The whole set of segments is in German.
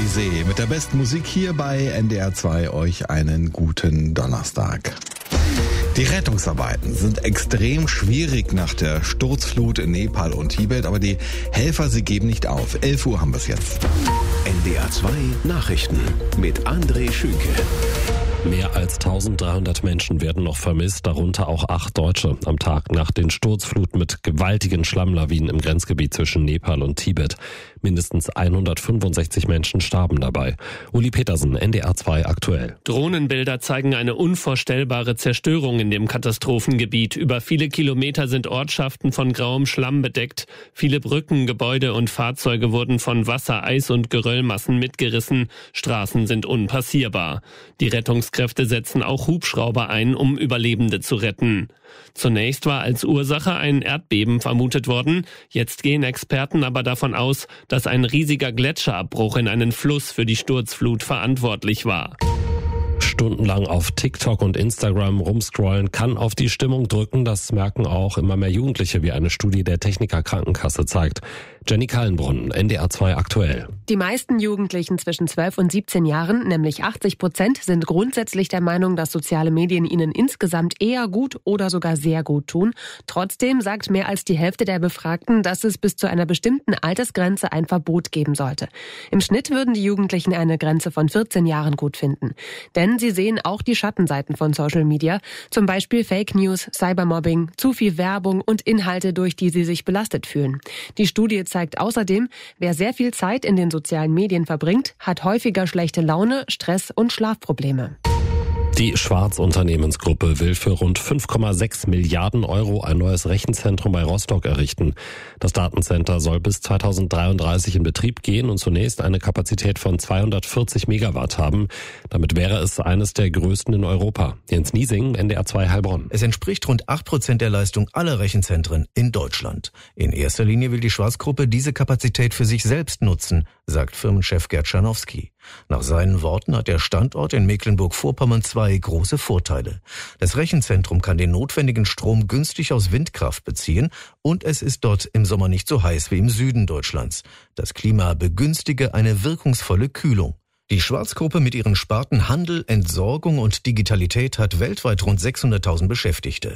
Odyssee mit der besten Musik hier bei NDR 2. Euch einen guten Donnerstag. Die Rettungsarbeiten sind extrem schwierig nach der Sturzflut in Nepal und Tibet, aber die Helfer, sie geben nicht auf. 11 Uhr haben wir es jetzt. NDR 2 Nachrichten mit André Schünke. Mehr als 1300 Menschen werden noch vermisst, darunter auch 8 Deutsche. Am Tag nach den Sturzfluten mit gewaltigen Schlammlawinen im Grenzgebiet zwischen Nepal und Tibet. Mindestens 165 Menschen starben dabei. Uli Petersen, NDR 2 aktuell. Drohnenbilder zeigen eine unvorstellbare Zerstörung in dem Katastrophengebiet. Über viele Kilometer sind Ortschaften von grauem Schlamm bedeckt. Viele Brücken, Gebäude und Fahrzeuge wurden von Wasser, Eis und Geröllmassen mitgerissen. Straßen sind unpassierbar. Die Rettungskräfte setzen auch Hubschrauber ein, um Überlebende zu retten. Zunächst war als Ursache ein Erdbeben vermutet worden. Jetzt gehen Experten aber davon aus, dass ein riesiger Gletscherabbruch in einen Fluss für die Sturzflut verantwortlich war. Stundenlang auf TikTok und Instagram rumscrollen kann auf die Stimmung drücken. Das merken auch immer mehr Jugendliche, wie eine Studie der Techniker Krankenkasse zeigt. Jenny Kallenbrunn, NDR 2 aktuell. Die meisten Jugendlichen zwischen 12 und 17 Jahren, nämlich 80%, sind grundsätzlich der Meinung, dass soziale Medien ihnen insgesamt eher gut oder sogar sehr gut tun. Trotzdem sagt mehr als die Hälfte der Befragten, dass es bis zu einer bestimmten Altersgrenze ein Verbot geben sollte. Im Schnitt würden die Jugendlichen eine Grenze von 14 Jahren gut finden. Denn sie sehen auch die Schattenseiten von Social Media, zum Beispiel Fake News, Cybermobbing, zu viel Werbung und Inhalte, durch die sie sich belastet fühlen. Die Studie zeigt außerdem, wer sehr viel Zeit in den sozialen Medien verbringt, hat häufiger schlechte Laune, Stress und Schlafprobleme. Die Schwarz-Unternehmensgruppe will für rund 5,6 Milliarden Euro ein neues Rechenzentrum bei Rostock errichten. Das Datencenter soll bis 2033 in Betrieb gehen und zunächst eine Kapazität von 240 Megawatt haben. Damit wäre es eines der größten in Europa. Jens Niesing, NDR 2 Heilbronn. Es entspricht rund 8% der Leistung aller Rechenzentren in Deutschland. In erster Linie will die Schwarz-Gruppe diese Kapazität für sich selbst nutzen, sagt Firmenchef Gerd Scharnowski. Nach seinen Worten hat der Standort in Mecklenburg-Vorpommern 2 große Vorteile. Das Rechenzentrum kann den notwendigen Strom günstig aus Windkraft beziehen und es ist dort im Sommer nicht so heiß wie im Süden Deutschlands. Das Klima begünstige eine wirkungsvolle Kühlung. Die Schwarz-Gruppe mit ihren Sparten Handel, Entsorgung und Digitalität hat weltweit rund 600.000 Beschäftigte.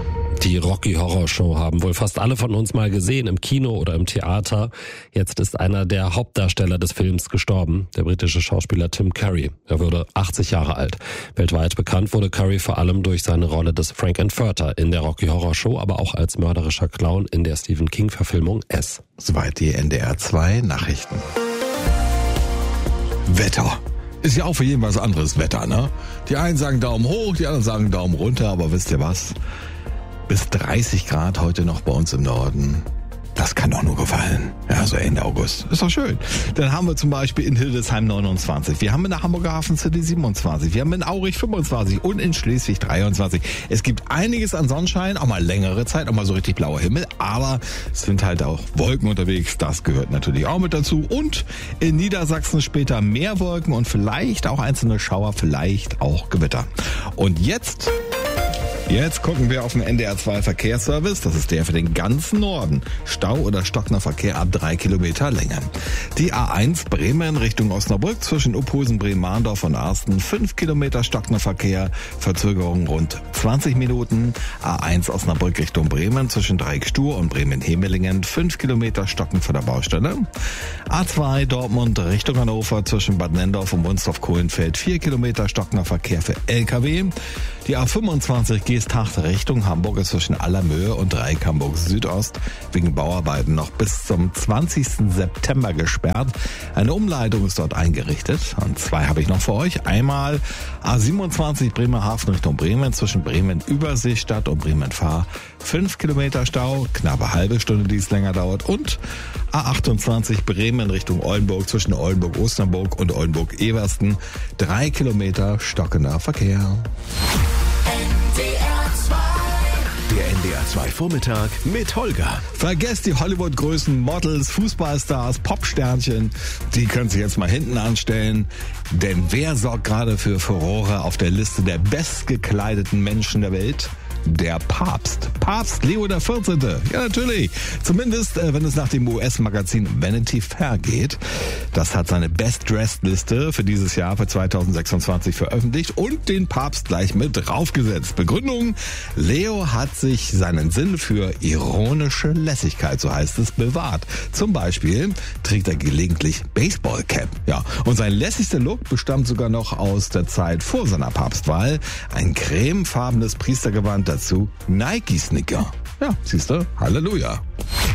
Die Rocky Horror Show haben wohl fast alle von uns mal gesehen, im Kino oder im Theater. Jetzt ist einer der Hauptdarsteller des Films gestorben, der britische Schauspieler Tim Curry. Er wurde 80 Jahre alt. Weltweit bekannt wurde Curry vor allem durch seine Rolle des Frank-N-Furter in der Rocky Horror Show, aber auch als mörderischer Clown in der Stephen King-Verfilmung S. Soweit die NDR 2 Nachrichten. Wetter. Ist ja auch für jeden was anderes Wetter, ne? Die einen sagen Daumen hoch, die anderen sagen Daumen runter, aber wisst ihr was? Bis 30 Grad heute noch bei uns im Norden. Das kann doch nur gefallen. Ja, so Ende August. Ist doch schön. Dann haben wir zum Beispiel in Hildesheim 29. Wir haben in der Hamburger Hafen City 27. Wir haben in Aurich 25 und in Schleswig 23. Es gibt einiges an Sonnenschein, auch mal längere Zeit, auch mal so richtig blauer Himmel. Aber es sind halt auch Wolken unterwegs. Das gehört natürlich auch mit dazu. Und in Niedersachsen später mehr Wolken und vielleicht auch einzelne Schauer, vielleicht auch Gewitter. Und jetzt gucken wir auf den NDR 2 Verkehrsservice. Das ist der für den ganzen Norden. Stau oder stockender Verkehr ab 3 Kilometer Länge. Die A1 Bremen Richtung Osnabrück zwischen Uphusen, Bremen-Mahndorf und Arsten. 5 Kilometer stockender Verkehr. Verzögerung rund 20 Minuten. A1 Osnabrück Richtung Bremen zwischen Dreieck-Stur und Bremen-Hemelingen. 5 Kilometer stocken vor der Baustelle. A2 Dortmund Richtung Hannover zwischen Bad Nendorf und Wunstorf-Kohlenfeld. 4 Kilometer stockender Verkehr für LKW. Die A25 Geesthacht Richtung Hamburg ist zwischen Allermöhe und Dreieck Hamburg Südost wegen Bauarbeiten noch bis zum 20. September gesperrt. Eine Umleitung ist dort eingerichtet. Und 2 habe ich noch für euch. Einmal A27 Bremerhaven Richtung Bremen zwischen Bremen-Überseestadt und Bremen-Fahr. 5 Kilometer Stau, knappe halbe Stunde, die es länger dauert. Und A28 Bremen Richtung Oldenburg zwischen Oldenburg-Osternburg und Oldenburg-Eversten. 3 Kilometer stockender Verkehr. Der NDR 2 Vormittag mit Holger. Vergesst die Hollywood-Größen, Models, Fußballstars, Popsternchen. Die können sich jetzt mal hinten anstellen. Denn wer sorgt gerade für Furore auf der Liste der bestgekleideten Menschen der Welt? der Papst. Papst Leo XIV. Ja, natürlich. Zumindest, wenn es nach dem US-Magazin Vanity Fair geht. Das hat seine Best-Dressed-Liste für dieses Jahr, für 2026 veröffentlicht und den Papst gleich mit draufgesetzt. Begründung: Leo hat sich seinen Sinn für ironische Lässigkeit, so heißt es, bewahrt. Zum Beispiel trägt er gelegentlich Baseballcap. Ja, und sein lässigster Look bestammt sogar noch aus der Zeit vor seiner Papstwahl. Ein cremefarbenes Priestergewand, dazu Nike-Sneaker. Ja, siehst du, Halleluja.